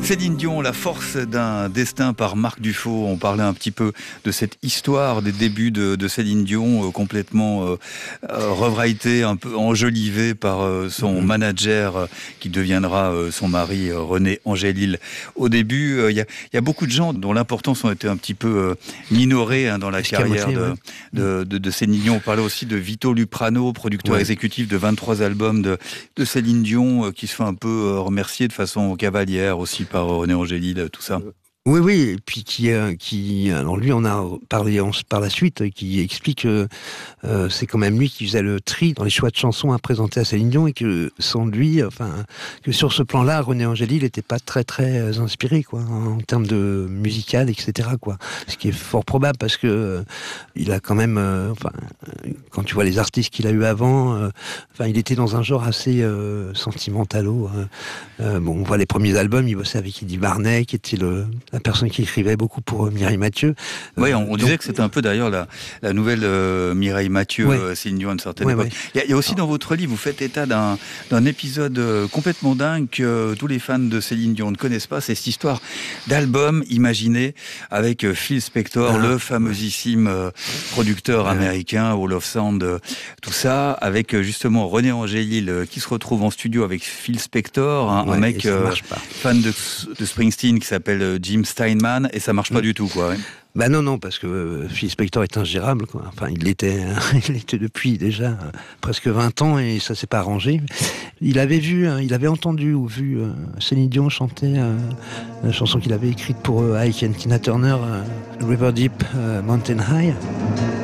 Céline Dion, la force d'un destin par Marc Dufaux. On parlait un petit peu de cette histoire des débuts de Céline Dion, complètement rewritée, un peu enjolivée par son manager qui deviendra son mari, René Angélil. Au début, il y a beaucoup de gens dont l'importance ont été un petit peu minorée dans la carrière de Céline Dion. On parlait aussi de Vito Luprano, producteur exécutif de 23 albums de Céline Dion, qui se fait un peu remercier de façon cavalière aussi par René Angélil, tout ça. Oui, et puis alors lui, on a parlé par la suite, qui explique que c'est quand même lui qui faisait le tri dans les choix de chansons à présenter à Céline Dion, et que sans lui, que sur ce plan-là, René Angélil n'était pas très très inspiré, quoi, en termes de musical, etc., quoi. Ce qui est fort probable parce que il a quand même, quand tu vois les artistes qu'il a eu avant, il était dans un genre assez sentimentalo. On voit les premiers albums, il bossait avec Eddie Barnet, qui était la personne qui écrivait beaucoup pour Mireille Mathieu. Oui, on disait que c'était un peu d'ailleurs la nouvelle Mireille Mathieu, Céline Dion à une certaine époque. Il y a aussi dans votre livre, vous faites état d'un épisode complètement dingue que tous les fans de Céline Dion ne connaissent pas. C'est cette histoire d'album imaginé avec Phil Spector, le fameux-issime producteur américain, Hall of Sound, tout ça, avec justement René Angélil qui se retrouve en studio avec Phil Spector, un mec fan de Springsteen qui s'appelle Jim Steinman, et ça marche pas du tout, quoi. Ouais. Non, parce que Phil Spector est ingérable, quoi. Enfin, il l'était depuis déjà presque 20 ans, et ça s'est pas arrangé. Il avait entendu ou vu Céline Dion chanter la chanson qu'il avait écrite pour Ike and Tina Turner, River Deep, Mountain High.